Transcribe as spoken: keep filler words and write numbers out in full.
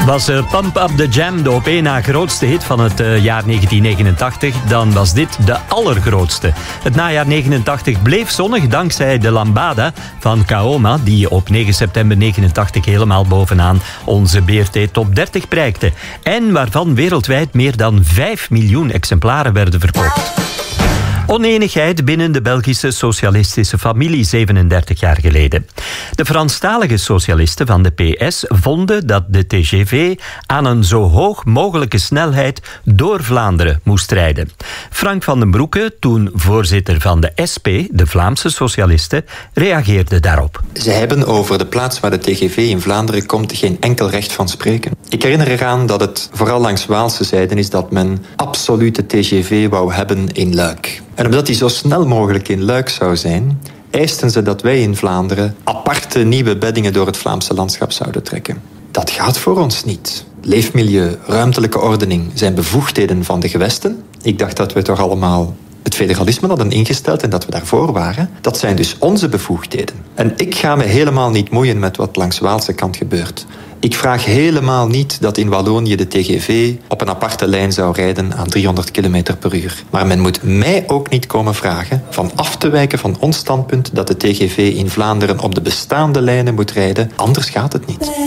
Was uh, Pump Up the Jam de op één na grootste hit van het uh, jaar negentien negenentachtig, dan was dit de allergrootste. Het najaar negenentachtig bleef zonnig dankzij de Lambada van Kaoma, die op negen september negenentachtig helemaal bovenaan onze B R T Top dertig prijkte. En waarvan wereldwijd meer dan vijf miljoen exemplaren werden verkocht. Onenigheid binnen de Belgische socialistische familie zevenendertig jaar geleden. De Franstalige socialisten van de P S vonden dat de T G V aan een zo hoog mogelijke snelheid door Vlaanderen moest rijden. Frank van den Broeke, toen voorzitter van de S P, de Vlaamse socialisten, reageerde daarop. Ze hebben over de plaats waar de T G V in Vlaanderen komt geen enkel recht van spreken. Ik herinner eraan dat het vooral langs Waalse zijde is dat men absolute T G V wou hebben in Luik. En omdat die zo snel mogelijk in Luik zou zijn, eisten ze dat wij in Vlaanderen aparte nieuwe beddingen door het Vlaamse landschap zouden trekken. Dat gaat voor ons niet. Leefmilieu, ruimtelijke ordening zijn bevoegdheden van de gewesten. Ik dacht dat we toch allemaal het federalisme hadden ingesteld en dat we daarvoor waren. Dat zijn dus onze bevoegdheden. En ik ga me helemaal niet moeien met wat langs Waalse kant gebeurt. Ik vraag helemaal niet dat in Wallonië de T G V op een aparte lijn zou rijden aan driehonderd kilometer per uur. Maar men moet mij ook niet komen vragen van af te wijken van ons standpunt dat de T G V in Vlaanderen op de bestaande lijnen moet rijden. Anders gaat het niet.